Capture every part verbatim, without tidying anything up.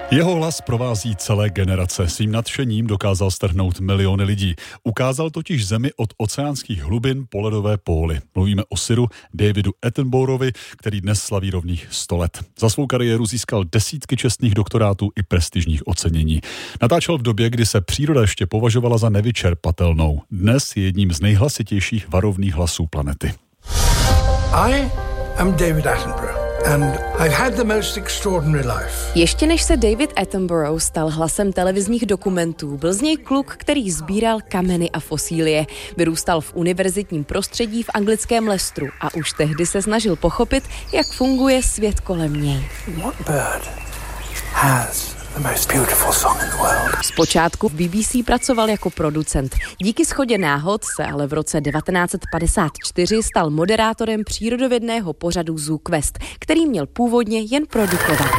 Jeho hlas provází celé generace. Svým nadšením dokázal strhnout miliony lidí. Ukázal totiž zemi od oceánských hlubin po ledové póly. Mluvíme o Siru Davidu Attenboroughovi, který dnes slaví rovných sto let. Za svou kariéru získal desítky čestných doktorátů i prestižních ocenění. Natáčel v době, kdy se příroda ještě považovala za nevyčerpatelnou. Dnes je jedním z nejhlasitějších varovných hlasů planety. I am David Attenborough. And I've had the most extraordinary life. Ještě než se David Attenborough stal hlasem televizních dokumentů, byl z něj kluk, který sbíral kameny a fosílie. Vyrůstal v univerzitním prostředí v anglickém Leicesteru a už tehdy se snažil pochopit, jak funguje svět kolem něj. What bird has the most beautiful song in the world? Zpočátku v B B C pracoval jako producent. Díky shodě náhod se ale v roce devatenáct set padesát čtyři stal moderátorem přírodovědného pořadu Zoo Quest, který měl původně jen produkovat.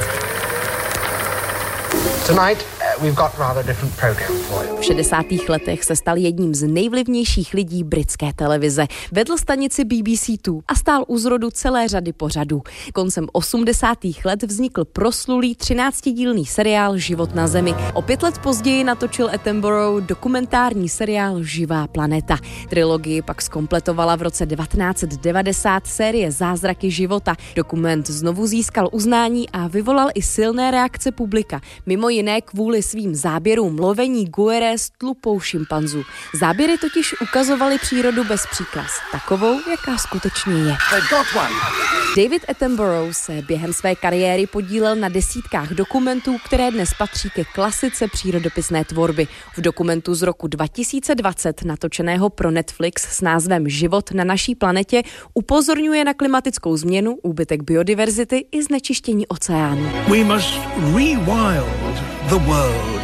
Tonight we've got rather different program for you. V šedesátých letech se stal jedním z nejvlivnějších lidí britské televize. Vedl stanici B B C dva a stál u zrodu celé řady pořadů. Koncem osmdesátých let vznikl proslulý třináctidílný seriál Život na Zemi. O pět let později natočil Attenborough dokumentární seriál Živá planeta. Trilogii pak zkompletovala v roce devatenáct set devadesát série Zázraky života. Dokument znovu získal uznání a vyvolal i silné reakce publika. Mimo jiné kvůli svým záběrům lovení guere s tlupou šimpanzů. Záběry totiž ukazovaly přírodu bez příkras, takovou, jaká skutečně je. David Attenborough se během své kariéry podílel na desítkách dokumentů, které dnes patří ke klasice přírodopisné tvorby. V dokumentu z roku dva tisíce dvacet, natočeného pro Netflix s názvem Život na naší planetě, upozorňuje na klimatickou změnu, úbytek biodiverzity i znečištění oceánu. We must rewild the world.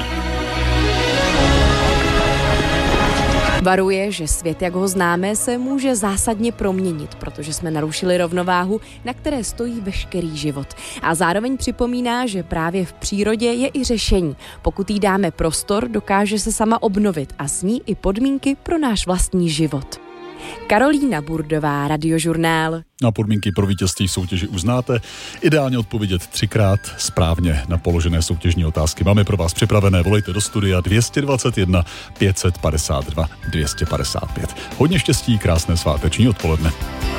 Varuje, že svět, jak ho známe, se může zásadně proměnit, protože jsme narušili rovnováhu, na které stojí veškerý život. A zároveň připomíná, že právě v přírodě je i řešení. Pokud jí dáme prostor, dokáže se sama obnovit a s ní i podmínky pro náš vlastní život. Karolína Burdová, Radiožurnál. Na podmínky pro vítězství soutěži uznáte. Ideálně odpovědět třikrát správně na položené soutěžní otázky. Máme pro vás připravené, volejte do studia dvě stě dvacet jedna pět set padesát dva dvě stě padesát pět. Hodně štěstí, krásné sváteční odpoledne.